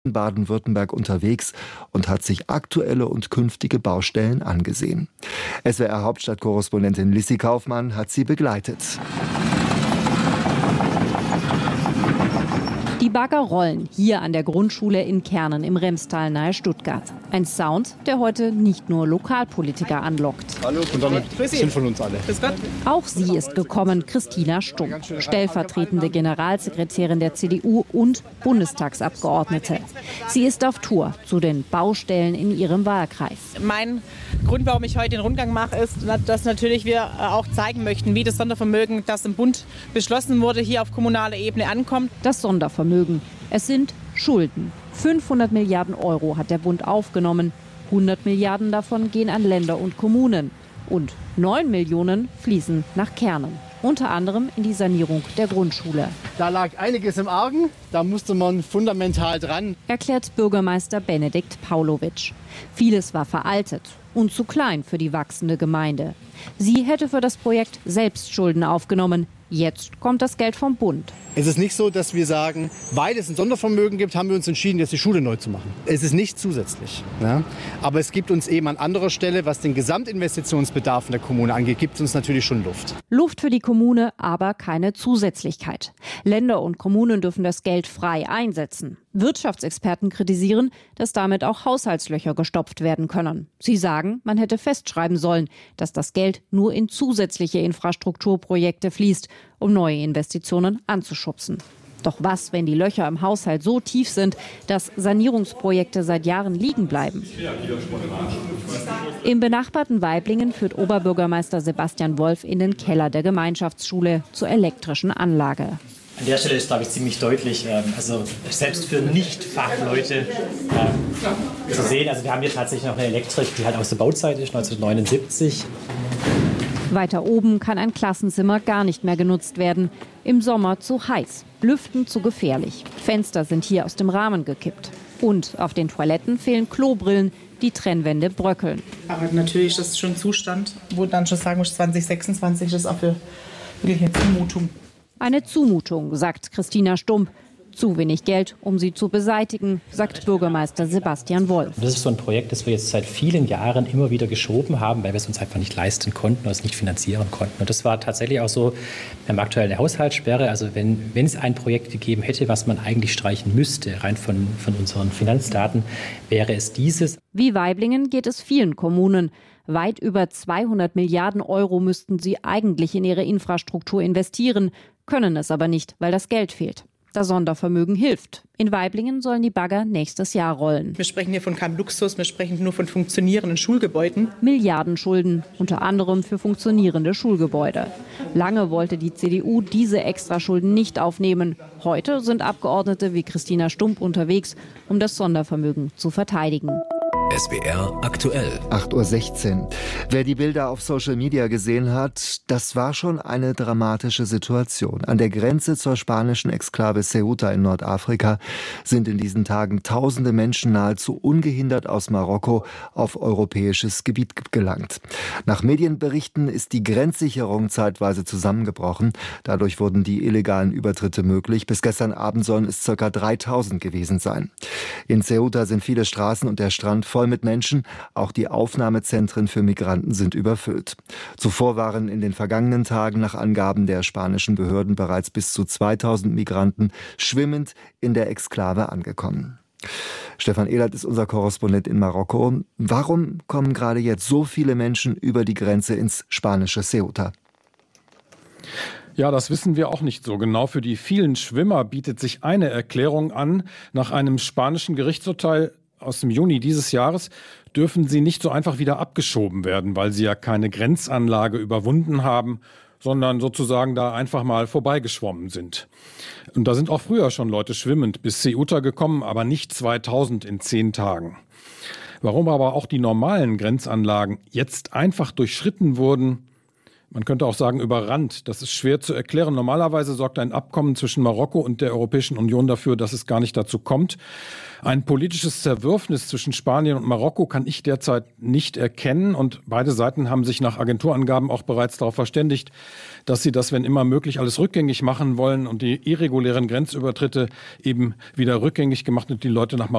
in Baden-Württemberg unterwegs und hat sich aktuelle und künftige Baustellen angesehen. SWR-Hauptstadtkorrespondentin Lissi Kaufmann hat sie begleitet. Die Bagger rollen hier an der Grundschule in Kernen im Remstal nahe Stuttgart. Ein Sound, der heute nicht nur Lokalpolitiker anlockt. Hallo, und damit sind von uns alle. Auch sie ist gekommen, Christina Stump, stellvertretende Generalsekretärin der CDU und Bundestagsabgeordnete. Sie ist auf Tour zu den Baustellen in ihrem Wahlkreis. Mein Grund, warum ich heute den Rundgang mache, ist, dass natürlich wir auch zeigen möchten, wie das Sondervermögen, das im Bund beschlossen wurde, hier auf kommunaler Ebene ankommt. Das Sondervermögen. Es sind Schulden. 500 Milliarden Euro hat der Bund aufgenommen. 100 Milliarden davon gehen an Länder und Kommunen. Und 9 Millionen fließen nach Kernen. Unter anderem in die Sanierung der Grundschule. Da lag einiges im Argen, da musste man fundamental dran. Erklärt Bürgermeister Benedikt Paulowitsch. Vieles war veraltet und zu klein für die wachsende Gemeinde. Sie hätte für das Projekt selbst Schulden aufgenommen. Jetzt kommt das Geld vom Bund. Es ist nicht so, dass wir sagen, weil es ein Sondervermögen gibt, haben wir uns entschieden, jetzt die Schule neu zu machen. Es ist nicht zusätzlich. Ja? Aber es gibt uns eben an anderer Stelle, was den Gesamtinvestitionsbedarf in der Kommune angeht, gibt es uns natürlich schon Luft. Luft für die Kommune, aber keine Zusätzlichkeit. Länder und Kommunen dürfen das Geld frei einsetzen. Wirtschaftsexperten kritisieren, dass damit auch Haushaltslöcher gestopft werden können. Sie sagen, man hätte festschreiben sollen, dass das Geld nur in zusätzliche Infrastrukturprojekte fließt, um neue Investitionen anzuschubsen. Doch was, wenn die Löcher im Haushalt so tief sind, dass Sanierungsprojekte seit Jahren liegen bleiben? Im benachbarten Weiblingen führt Oberbürgermeister Sebastian Wolf in den Keller der Gemeinschaftsschule zur elektrischen Anlage. An der Stelle ist, glaube ich, ziemlich deutlich, also selbst für Nicht-Fachleute zu sehen. Also wir haben hier tatsächlich noch eine Elektrik, die halt aus der Bauzeit ist, 1979. Weiter oben kann ein Klassenzimmer gar nicht mehr genutzt werden. Im Sommer zu heiß, Lüften zu gefährlich. Fenster sind hier aus dem Rahmen gekippt. Und auf den Toiletten fehlen Klobrillen, die Trennwände bröckeln. Aber natürlich, das ist schon ein Zustand, wo dann schon sagen muss, 2026 ist auch für wirklich eine Zumutung. Eine Zumutung, sagt Christina Stump. Zu wenig Geld, um sie zu beseitigen, sagt Bürgermeister Sebastian Wolf. Das ist so ein Projekt, das wir jetzt seit vielen Jahren immer wieder geschoben haben, weil wir es uns einfach nicht leisten konnten oder es nicht finanzieren konnten. Und das war tatsächlich auch so beim aktuellen Haushaltssperre. Also wenn es ein Projekt gegeben hätte, was man eigentlich streichen müsste, rein von unseren Finanzdaten, wäre es dieses. Wie Weiblingen geht es vielen Kommunen. Weit über 200 Milliarden Euro müssten sie eigentlich in ihre Infrastruktur investieren, können es aber nicht, weil das Geld fehlt. Das Sondervermögen hilft. In Weiblingen sollen die Bagger nächstes Jahr rollen. Wir sprechen hier von keinem Luxus, wir sprechen nur von funktionierenden Schulgebäuden. Milliardenschulden, unter anderem für funktionierende Schulgebäude. Lange wollte die CDU diese Extraschulden nicht aufnehmen. Heute sind Abgeordnete wie Christina Stump unterwegs, um das Sondervermögen zu verteidigen. SWR aktuell. 8:16 Uhr. Wer die Bilder auf Social Media gesehen hat, das war schon eine dramatische Situation. An der Grenze zur spanischen Exklave Ceuta in Nordafrika sind in diesen Tagen tausende Menschen nahezu ungehindert aus Marokko auf europäisches Gebiet gelangt. Nach Medienberichten ist die Grenzsicherung zeitweise zusammengebrochen. Dadurch wurden die illegalen Übertritte möglich. Bis gestern Abend sollen es ca. 3000 gewesen sein. In Ceuta sind viele Straßen und der Strand voll mit Menschen. Auch die Aufnahmezentren für Migranten sind überfüllt. Zuvor waren in den vergangenen Tagen nach Angaben der spanischen Behörden bereits bis zu 2000 Migranten schwimmend in der Exklave angekommen. Stefan Ehlert ist unser Korrespondent in Marokko. Warum kommen gerade jetzt so viele Menschen über die Grenze ins spanische Ceuta? Ja, das wissen wir auch nicht so genau. Für die vielen Schwimmer bietet sich eine Erklärung an. Nach einem spanischen Gerichtsurteil aus dem Juni dieses Jahres dürfen sie nicht so einfach wieder abgeschoben werden, weil sie ja keine Grenzanlage überwunden haben, sondern sozusagen da einfach mal vorbeigeschwommen sind. Und da sind auch früher schon Leute schwimmend bis Ceuta gekommen, aber nicht 2000 in 10 Tagen. Warum aber auch die normalen Grenzanlagen jetzt einfach durchschritten wurden, Man könnte auch sagen überrannt. Das ist schwer zu erklären. Normalerweise sorgt ein Abkommen zwischen Marokko und der Europäischen Union dafür, dass es gar nicht dazu kommt. Ein politisches Zerwürfnis zwischen Spanien und Marokko kann ich derzeit nicht erkennen. Und beide Seiten haben sich nach Agenturangaben auch bereits darauf verständigt, dass sie das, wenn immer möglich, alles rückgängig machen wollen und die irregulären Grenzübertritte eben wieder rückgängig gemacht und die Leute nach Marokko